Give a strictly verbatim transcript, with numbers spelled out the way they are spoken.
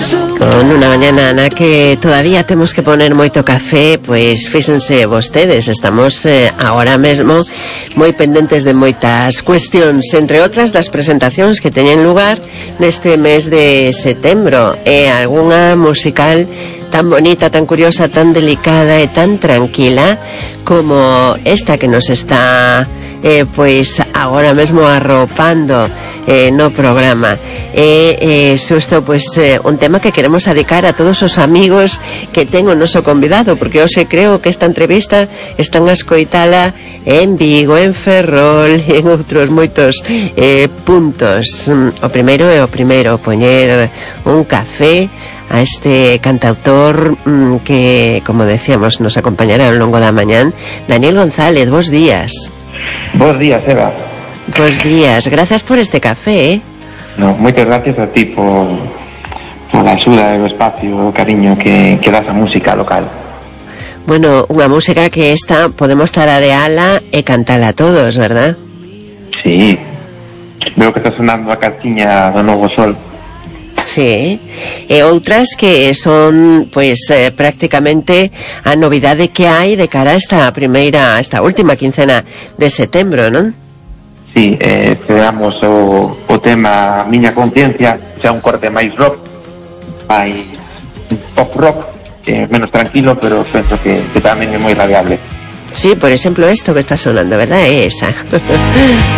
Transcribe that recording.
Con unha mañana na que todavía temos que poner moito café, pois fíxense vostedes, estamos eh, agora mesmo moi pendentes de moitas cuestións, entre outras das presentacións que teñen lugar neste mes de setembro, e algunha musical tan bonita, tan curiosa, tan delicada e tan tranquila como esta que nos está eh, pois agora mesmo arropando eh, no programa. E eh, xusto pois eh, un tema que queremos dedicar a todos os amigos que ten o noso convidado, porque hoxe creo que esta entrevista están a escoitala en Vigo, en Ferrol e en outros moitos eh, puntos. O primeiro é o primeiro, poñer un café a este cantautor mmm, que, como decíamos, nos acompañará ao longo da mañán, Daniel González. Bos días. Bos días, Eva. Bos días, grazas por este café, eh? No, moitas gracias a ti por, por a axuda e o espacio, o cariño que, que das a música local. Bueno, unha música que esta podemos tarareala e cantala a todos, verdad? Sí, veo que está sonando a cartiña do Novo Sol. Sí, e outras que son pois eh, prácticamente a novidade que hai de cara a esta primeira, a esta última quincena de setembro, non? Sí, eh, creamos o, o tema Miña Conciencia, xa un corte máis rock, máis pop rock, eh, menos tranquilo, pero penso que, que tamén é moi radiable. Sí, por exemplo, esto que está sonando, ¿verdad? É esa.